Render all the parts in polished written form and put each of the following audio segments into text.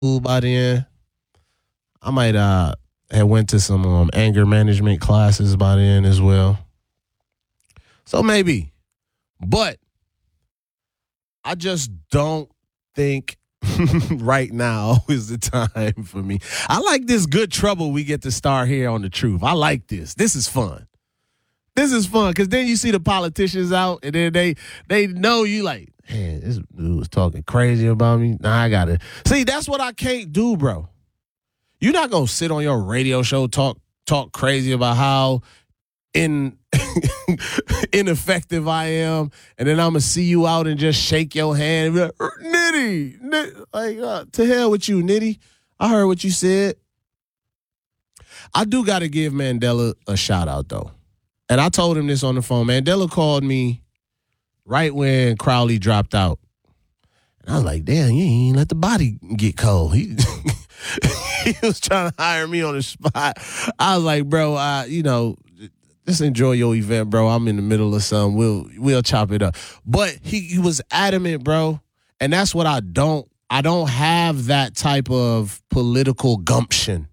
by then. I might have went to some anger management classes by then as well. So maybe. But I just don't think right now is the time for me. I like this good trouble we get to start here on The Truth. I like this. This is fun. This is fun because then you see the politicians out and then they know you like, man, this dude was talking crazy about me. Nah, I got to. See, that's what I can't do, bro. You're not going to sit on your radio show talk crazy about how ineffective I am, and then I'm going to see you out and just shake your hand and be like, Nitty. Like, to hell with you, Nitty. I heard what you said. I do got to give Mandela a shout out, though. And I told him this on the phone. Mandela called me right when Crowley dropped out. And I was like, damn, you ain't let the body get cold. He was trying to hire me on the spot. I was like, bro, just enjoy your event, bro. I'm in the middle of something. We'll chop it up. But he was adamant, bro. And that's what I don't have that type of political gumption.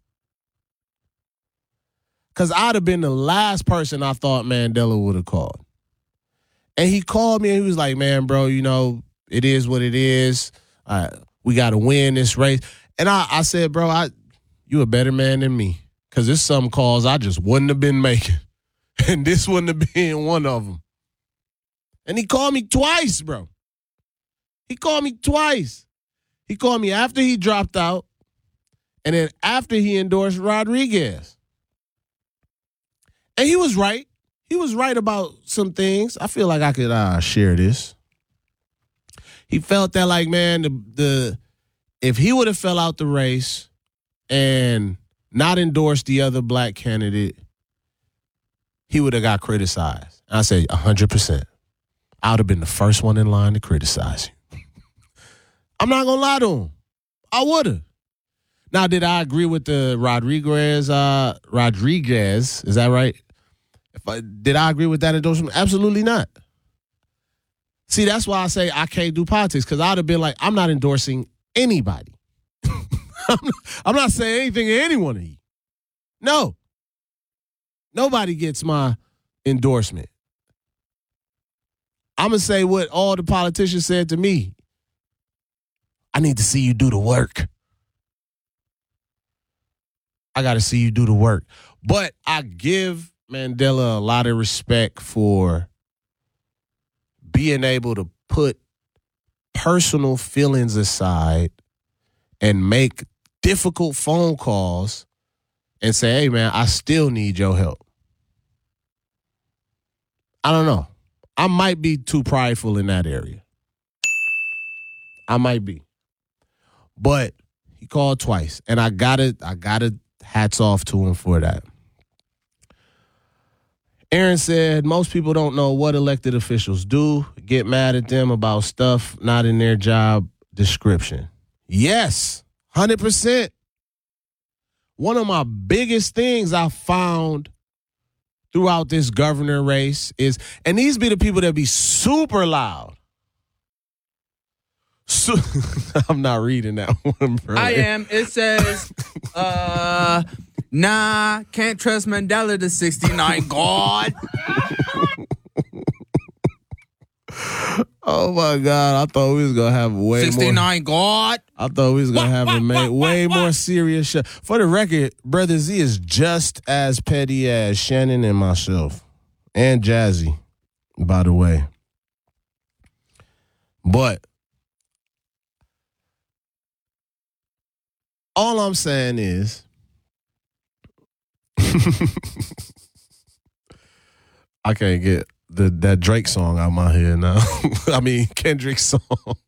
Because I'd have been the last person I thought Mandela would have called. And he called me and he was like, man, bro, it is what it is. We got to win this race. And I said, bro, you a better man than me. Because there's some calls I just wouldn't have been making. And this wouldn't have been one of them. And he called me twice, bro. He called me twice. He called me after he dropped out. And then after he endorsed Rodriguez. And he was right. He was right about some things. I feel like I could share this. He felt that, like, man, if he would have fell out the race and not endorsed the other black candidate, he would have got criticized. And I say 100%. I would have been the first one in line to criticize you. I'm not going to lie to him. I would have. Now, did I agree with the Rodriguez? Is that right? Did I agree with that endorsement? Absolutely not. See, that's why I say I can't do politics, because I'd have been like, I'm not endorsing anybody. I'm not saying anything to any one of you. No. Nobody gets my endorsement. I'm going to say what all the politicians said to me. I need to see you do the work. I got to see you do the work. But I give Mandela a lot of respect for being able to put personal feelings aside and make difficult phone calls and say, hey, man, I still need your help. I don't know. I might be too prideful in that area. I might be. But he called twice, and I gotta hats off to him for that. Aaron said, most people don't know what elected officials do, get mad at them about stuff not in their job description. Yes, 100%. One of my biggest things I found throughout this governor race is, and these be the people that be super loud. I'm not reading that one, bro. I am. It says, nah, can't trust Mandela to 69. God. Oh, my God. I thought we was going to have way 69 God. I thought we was going to have a way more serious show. For the record, Brother Z is just as petty as Shannon and myself. And Jazzy, by the way. But all I'm saying is I can't get that Drake song out my head now. I mean, Kendrick song.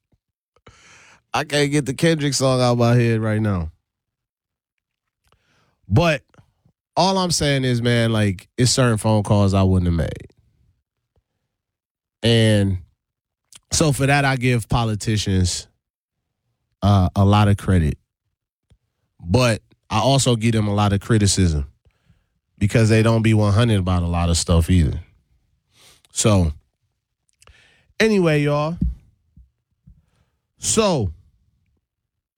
I can't get the Kendrick song out my head right now. But all I'm saying is, man, like, it's certain phone calls I wouldn't have made. And so for that, I give politicians a lot of credit. But I also give them a lot of criticism because they don't be 100 about a lot of stuff either. So, anyway, y'all. So,